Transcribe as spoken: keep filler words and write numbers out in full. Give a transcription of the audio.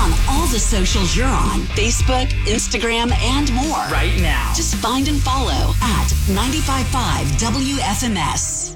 on all the socials you're on. Facebook, Instagram, and more. Right now. Just find and follow at ninety-five point five W F M S.